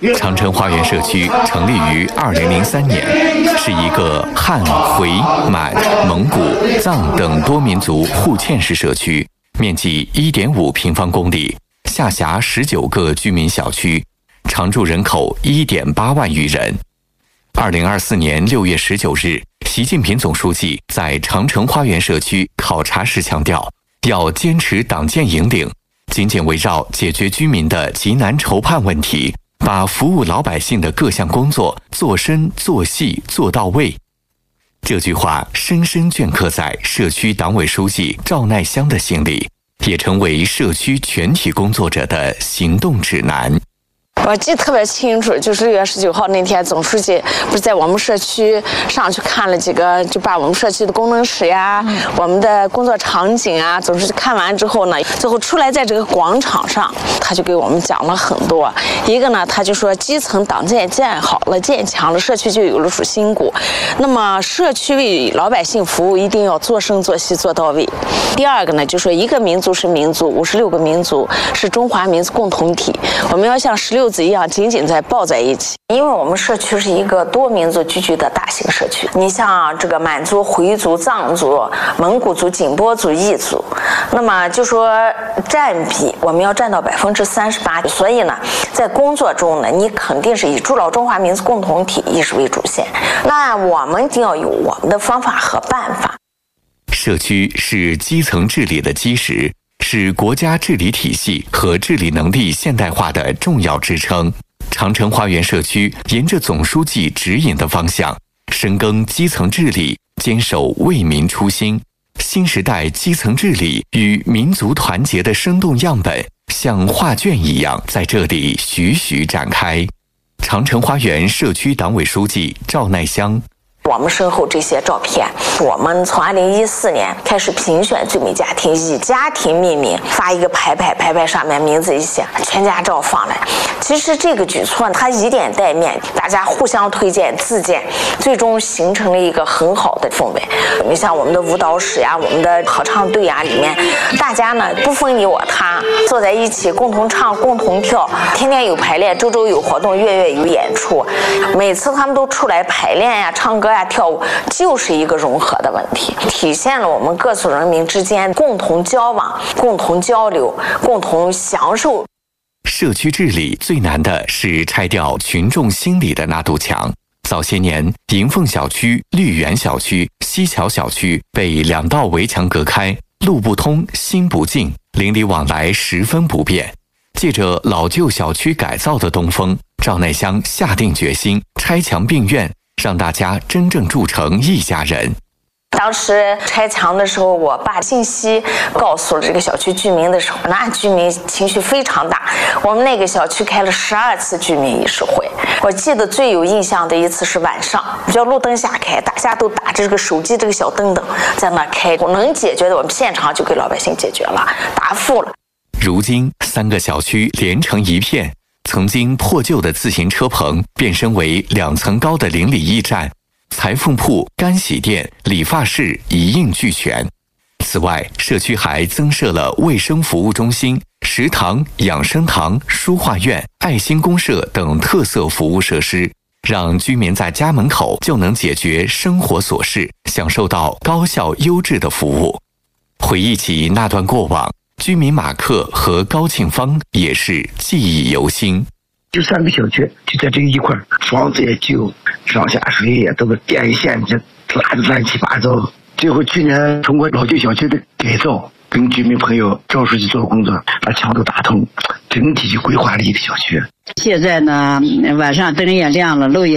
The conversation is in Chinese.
长城花园社区成立于2003年，是一个汉、回、满、蒙古、藏等多民族互嵌式社区，面积1.5平方公里，下辖19个居民小区，常住人口1.8万余人。2024年6月19日，习近平总书记在长城花园社区考察时强调，要坚持党建引领，紧紧围绕解决居民的急难愁盼问题，把服务老百姓的各项工作做深做细做到位。这句话深深镌刻在社区党委书记赵耐香的心里，也成为社区全体工作者的行动指南。 我记得特别清楚，就是6月19号那天，总书记不是在我们社区上去看了几个，就把我们社区的功能室呀、我们的工作场景啊，总书记看完之后呢，最后出来在这个广场上，他就给我们讲了很多。一个呢，他就说基层党建好了、建强了，社区就有了主心骨。那么社区为老百姓服务，一定要做深做细做到位。第二个呢，就说一个民族是民族，56个民族是中华民族共同体，我们要像16子一样紧紧在抱在一起。因为我们社区是一个多民族聚居的大型社区，你像这个满族、回族、藏族、蒙古族、景颇族、彝族，那么就说占比我们要占到38%，所以呢，在工作中呢，你肯定是以筑牢中华民族共同体意识为主线。那我们一定要有我们的方法和办法。 社区是基层治理的基石，是国家治理体系和治理能力现代化的重要支撑。长城花园社区沿着总书记指引的方向，深耕基层治理，坚守为民初心。新时代基层治理与民族团结的生动样本，像画卷一样在这里徐徐展开。长城花园社区党委书记赵耐香。 我们身后这些照片，我们从2014年开始评选最美家庭，以家庭命名，发一个牌上面名字一写，全家照放来。其实这个举措它以点带面，大家互相推荐自荐，最终形成了一个很好的氛围。你像我们的舞蹈室呀，我们的合唱队呀，里面大家呢不分你我他，坐在一起共同唱共同跳，天天有排练，周周有活动，月月有演出。每次他们都出来排练呀、唱歌呀、跳舞，就是一个融合的问题，体现了我们各族人民之间共同交往、共同交流、共同享受。 社区治理最难的是拆掉群众心里的那堵墙。早些年，迎凤小区、绿园小区、西桥小区被2道围墙隔开，路不通，心不静，邻里往来十分不便。借着老旧小区改造的东风，赵耐香下定决心拆墙并院，让大家真正住成一家人。 当时拆墙的时候，我把信息告诉了这个小区居民的时候，那居民情绪非常大。我们那个小区开了12次居民议事会，我记得最有印象的一次是晚上，叫路灯下开，大家都打着这个手机这个小灯灯在那开，能解决的我们现场就给老百姓解决了，答复了。 如今3个小区连成一片，曾经破旧的自行车棚变身为2层高的邻里驿站，裁缝铺、干洗店、理发室一应俱全。此外，社区还增设了卫生服务中心、食堂、养生堂、书画院、爱心公社等特色服务设施，让居民在家门口就能解决生活琐事，享受到高效优质的服务。回忆起那段过往，居民马克和高庆芳也是记忆犹新。 就3个小区就在这一块，房子也旧，上下水也都是电线这拉的乱七八糟。最后去年通过老旧小区的改造，跟居民朋友赵书记做工作，把墙都打通，整体就规划了一个小区。 现在呢，晚上灯也亮了，路也